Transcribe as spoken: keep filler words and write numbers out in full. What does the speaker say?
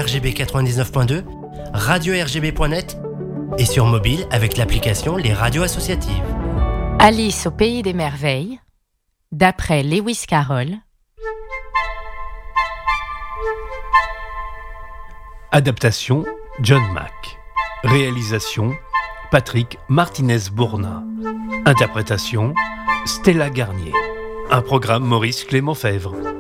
R G B quatre-vingt-dix-neuf point deux, radio r g b point net et sur mobile avec l'application Les Radios Associatives. Alice au pays des merveilles, d'après Lewis Carroll. Adaptation John Mack. Réalisation Patrick Martinez-Bourna. Interprétation Stella Garnier. Un programme Maurice Clément-Fèvre.